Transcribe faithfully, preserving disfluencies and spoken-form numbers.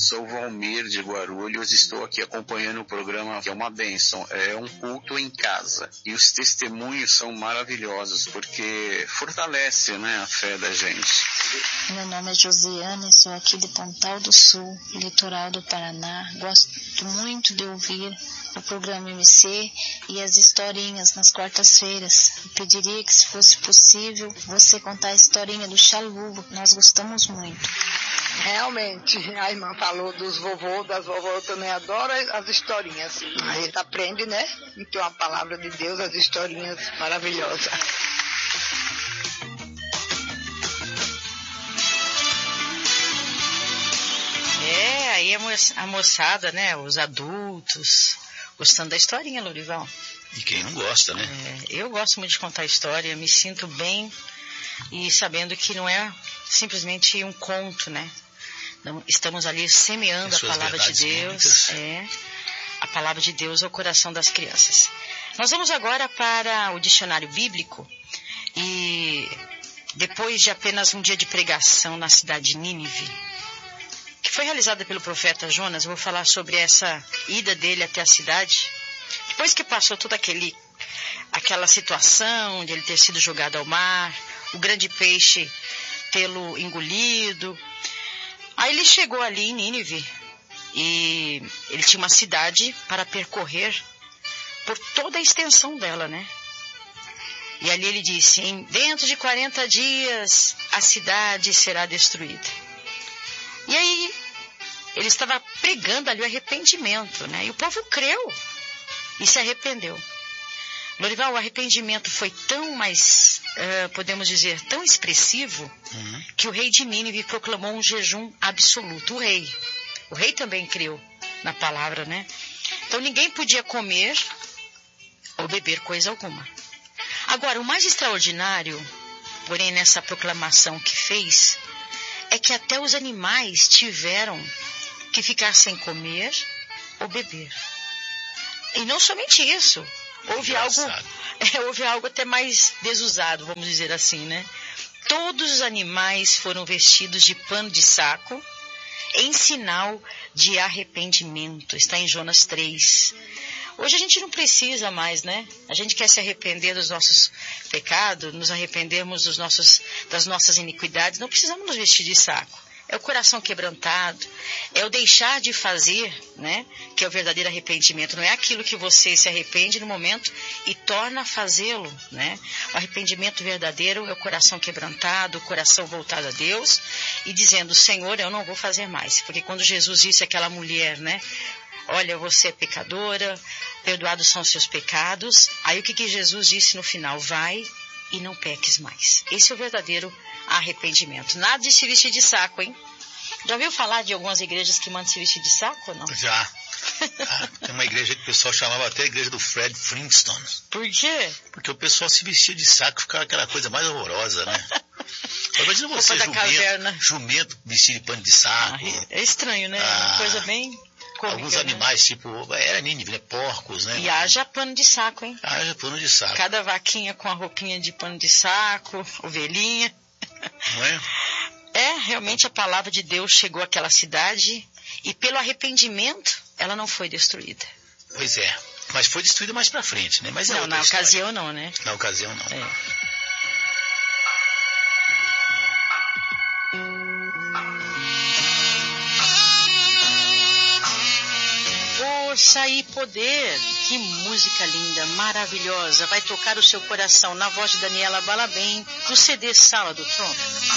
Sou o Valmir de Guarulhos, estou aqui acompanhando o programa, que é uma bênção, é um culto em casa. E os testemunhos são maravilhosos, porque fortalece, né, a fé da gente. Meu nome é Josiane, sou aqui de Pontal do Sul, litoral do Paraná. Gosto muito de ouvir o programa M C e as historinhas nas quartas-feiras. Eu pediria que, se fosse possível, você contar a historinha do Chalubo. Nós gostamos muito. Realmente, a irmã falou dos vovôs, das vovós, eu também adoro as historinhas. A gente aprende, né? Então a palavra de Deus, as historinhas maravilhosas. É, aí a, mo- a moçada, né? Os adultos, gostando da historinha, Lourival. E quem não gosta, né? É, eu gosto muito de contar história, me sinto bem e sabendo que não é simplesmente um conto, né? Não, estamos ali semeando a Suas palavra de verdades Deus. bíblicas. É, a palavra de Deus é o coração das crianças. Nós vamos agora para o dicionário bíblico e depois de apenas um dia de pregação na cidade de Nínive, que foi realizada pelo profeta Jonas, eu vou falar sobre essa ida dele até a cidade. Depois que passou toda aquele, aquela situação de ele ter sido jogado ao mar, o grande peixe tê-lo engolido, aí ele chegou ali em Nínive e ele tinha uma cidade para percorrer por toda a extensão dela, né? E ali ele disse, em, dentro de quarenta dias a cidade será destruída. E aí ele estava pregando ali o arrependimento, né? E o povo creu e se arrependeu. Lourival, o arrependimento foi tão mais, uh, podemos dizer, tão expressivo, uhum. que o rei de Nínive proclamou um jejum absoluto. O rei. O rei também creu na palavra, né? Então ninguém podia comer ou beber coisa alguma. Agora, o mais extraordinário, porém, nessa proclamação que fez, é que até os animais tiveram que ficar sem comer ou beber. E não somente isso. Houve algo, é, houve algo até mais desusado, vamos dizer assim, né? Todos os animais foram vestidos de pano de saco em sinal de arrependimento. Está em Jonas três. Hoje a gente não precisa mais, né? A gente quer se arrepender dos nossos pecados, nos arrependermos dos nossos, das nossas iniquidades. Não precisamos nos vestir de saco. É o coração quebrantado, é o deixar de fazer, né? Que é o verdadeiro arrependimento. Não é aquilo que você se arrepende no momento e torna a fazê-lo, né? O arrependimento verdadeiro é o coração quebrantado, o coração voltado a Deus e dizendo, Senhor, eu não vou fazer mais. Porque quando Jesus disse àquela mulher, né? Olha, você é pecadora, perdoados são os seus pecados. Aí o que, que Jesus disse no final? Vai e não peques mais. Esse é o verdadeiro arrependimento. Nada de se vestir de saco, hein? Já ouviu falar de algumas igrejas que mandam se vestir de saco ou não? Já. Ah, tem uma igreja que o pessoal chamava até a igreja do Fred Flintstone. Por quê? Porque o pessoal se vestia de saco, ficava aquela coisa mais horrorosa, né? Imagina você, jumento, jumento vestido de pano de saco. Ah, é estranho, né? Ah, uma coisa bem cômica, alguns animais, né? Tipo, era Nínive, né? Porcos, né? E haja pano de saco, hein? Haja pano de saco. Cada vaquinha com a roupinha de pano de saco, ovelhinha. Não é? É, realmente a palavra de Deus chegou àquela cidade e pelo arrependimento ela não foi destruída. Pois é, mas foi destruída mais pra frente, né? Mas é não, na história. ocasião não, né? Na ocasião não. É. Força e poder, que música linda, maravilhosa, vai tocar o seu coração na voz de Daniela Balabem, no C D Sala do Trono.